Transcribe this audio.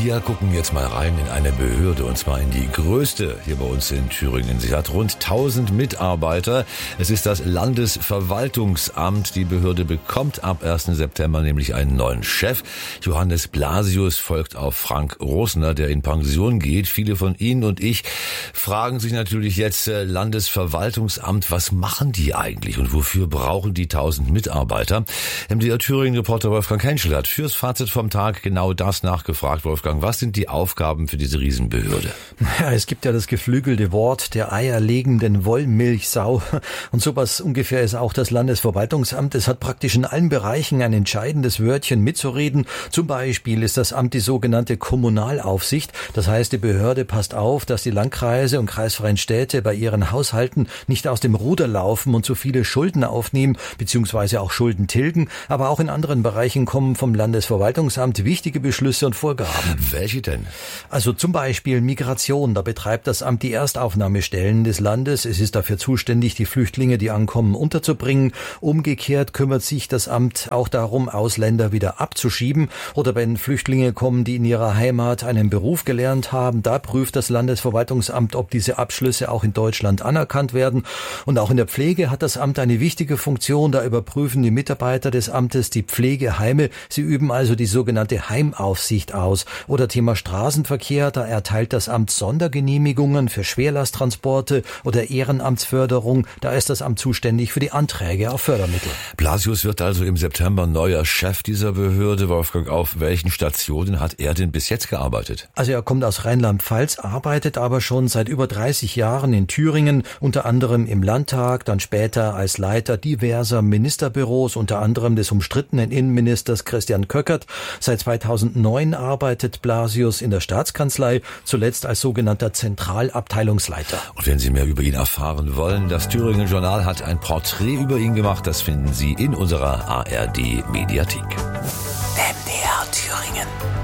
Wir gucken jetzt mal rein in eine Behörde, und zwar in die größte hier bei uns in Thüringen. Sie hat rund 1000 Mitarbeiter. Es ist das Landesverwaltungsamt. Die Behörde bekommt ab 1. September nämlich einen neuen Chef. Johannes Blasius folgt auf Frank Rosner, der in Pension geht. Viele von Ihnen und ich fragen sich natürlich jetzt, Landesverwaltungsamt, was machen die eigentlich und wofür brauchen die 1000 Mitarbeiter? MDR Thüringen-Reporter Wolfgang Henschel hat fürs Fazit vom Tag genau das nachgefragt. Wolfgang, was sind die Aufgaben für diese Riesenbehörde? Ja, es gibt ja das geflügelte Wort der eierlegenden Wollmilchsau. Und sowas ungefähr ist auch das Landesverwaltungsamt. Es hat praktisch in allen Bereichen ein entscheidendes Wörtchen mitzureden. Zum Beispiel ist das Amt die sogenannte Kommunalaufsicht. Das heißt, die Behörde passt auf, dass die Landkreise und kreisfreien Städte bei ihren Haushalten nicht aus dem Ruder laufen und zu viele Schulden aufnehmen, beziehungsweise auch Schulden tilgen. Aber auch in anderen Bereichen kommen vom Landesverwaltungsamt wichtige Beschlüsse und Vorgaben. Welche denn? Also zum Beispiel Migration. Da betreibt das Amt die Erstaufnahmestellen des Landes. Es ist dafür zuständig, die Flüchtlinge, die ankommen, unterzubringen. Umgekehrt kümmert sich das Amt auch darum, Ausländer wieder abzuschieben. Oder wenn Flüchtlinge kommen, die in ihrer Heimat einen Beruf gelernt haben, da prüft das Landesverwaltungsamt, ob diese Abschlüsse auch in Deutschland anerkannt werden. Und auch in der Pflege hat das Amt eine wichtige Funktion. Da überprüfen die Mitarbeiter des Amtes die Pflegeheime. Sie üben also die sogenannte Heimaufsicht aus. Oder Thema Straßenverkehr, da erteilt das Amt Sondergenehmigungen für Schwerlasttransporte oder Ehrenamtsförderung. Da ist das Amt zuständig für die Anträge auf Fördermittel. Blasius wird also im September neuer Chef dieser Behörde. Wolfgang, auf welchen Stationen hat er denn bis jetzt gearbeitet? Also er kommt aus Rheinland-Pfalz, arbeitet aber schon seit über 30 Jahren in Thüringen, unter anderem im Landtag, dann später als Leiter diverser Ministerbüros, unter anderem des umstrittenen Innenministers Christian Köckert. Seit 2009 arbeitet Blasius in der Staatskanzlei, zuletzt als sogenannter Zentralabteilungsleiter. Und wenn Sie mehr über ihn erfahren wollen, das Thüringen Journal hat ein Porträt über ihn gemacht. Das finden Sie in unserer ARD-Mediathek. MDR Thüringen.